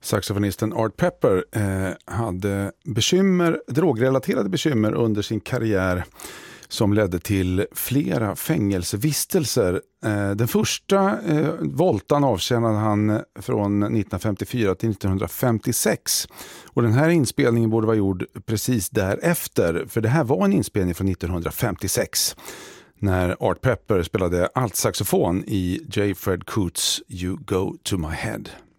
Saxofonisten Art Pepper hade drogrelaterade bekymmer under sin karriär som ledde till flera fängelsevistelser. Den första voltan avtjänade han från 1954 till 1956. Och den här inspelningen borde vara gjord precis därefter, för det här var en inspelning från 1956 när Art Pepper spelade altsaxofon i J. Fred Coots You Go To My Head.